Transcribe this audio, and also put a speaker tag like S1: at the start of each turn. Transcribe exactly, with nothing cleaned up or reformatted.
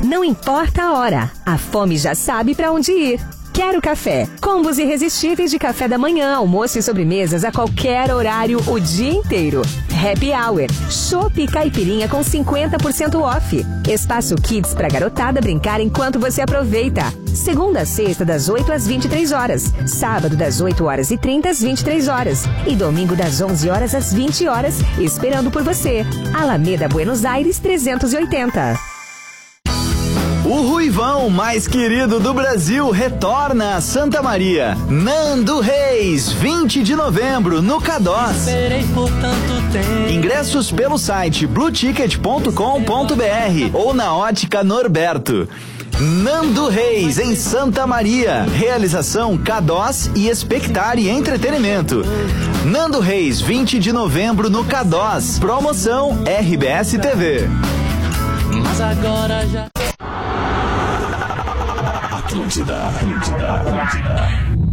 S1: Não importa a hora, a fome já sabe pra onde ir. Quero café. Combos irresistíveis de café da manhã, almoço e sobremesas a qualquer horário, o dia inteiro. Happy Hour. Chopp e caipirinha com cinquenta por cento off. Espaço Kids pra garotada brincar enquanto você aproveita. Segunda a sexta, das oito às vinte e três horas. Sábado, das oito horas e trinta às vinte e três horas. E domingo, das onze horas às vinte horas, esperando por você. Alameda, Buenos Aires, trezentos e oitenta.
S2: O ruivão mais querido do Brasil retorna a Santa Maria. Nando Reis, vinte de novembro, no Cadós. Ingressos pelo site blue ticket ponto com ponto b r ou na Ótica Norberto. Nando Reis, em Santa Maria. Realização Cadós e Expectare Entretenimento. Nando Reis, vinte de novembro, no Cadós. Promoção R B S T V.
S3: Mas agora já...
S4: Atlântida, Atlântida, Atlântida.